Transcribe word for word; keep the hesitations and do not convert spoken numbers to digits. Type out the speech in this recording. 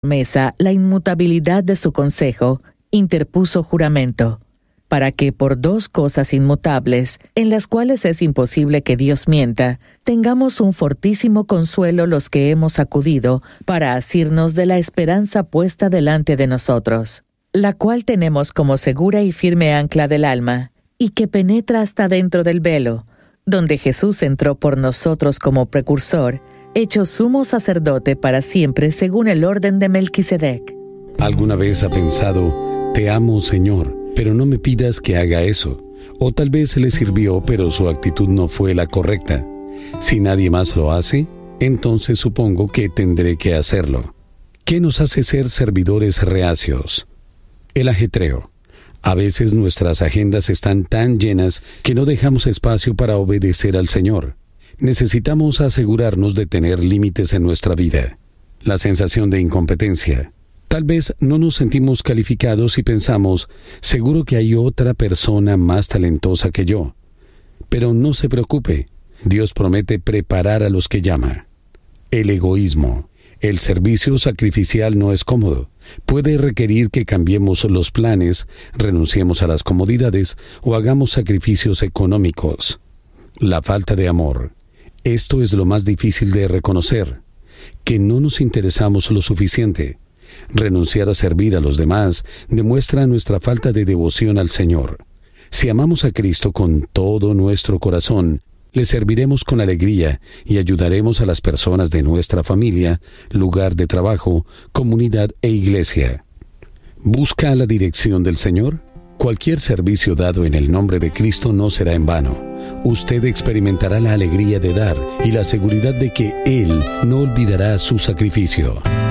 mesa la inmutabilidad de su consejo, interpuso juramento, para que por dos cosas inmutables, en las cuales es imposible que Dios mienta, tengamos un fortísimo consuelo los que hemos acudido para asirnos de la esperanza puesta delante de nosotros, la cual tenemos como segura y firme ancla del alma, y que penetra hasta dentro del velo, donde Jesús entró por nosotros como precursor, hecho sumo sacerdote para siempre según el orden de Melquisedec. ¿Alguna vez ha pensado, te amo, Señor, pero no me pidas que haga eso? O tal vez le sirvió, pero su actitud no fue la correcta. Si nadie más lo hace, entonces supongo que tendré que hacerlo. ¿Qué nos hace ser servidores reacios? El ajetreo. A veces nuestras agendas están tan llenas que no dejamos espacio para obedecer al Señor. Necesitamos asegurarnos de tener límites en nuestra vida. La sensación de incompetencia. Tal vez no nos sentimos calificados y pensamos, seguro que hay otra persona más talentosa que yo. Pero no se preocupe, Dios promete preparar a los que llama. El egoísmo. El servicio sacrificial no es cómodo. Puede requerir que cambiemos los planes, renunciemos a las comodidades o hagamos sacrificios económicos. La falta de amor. Esto es lo más difícil de reconocer, que no nos interesamos lo suficiente. Renunciar a servir a los demás demuestra nuestra falta de devoción al Señor. Si amamos a Cristo con todo nuestro corazón, le serviremos con alegría y ayudaremos a las personas de nuestra familia, lugar de trabajo, comunidad e iglesia. ¿Busca la dirección del Señor? Cualquier servicio dado en el nombre de Cristo no será en vano. Usted experimentará la alegría de dar y la seguridad de que Él no olvidará su sacrificio.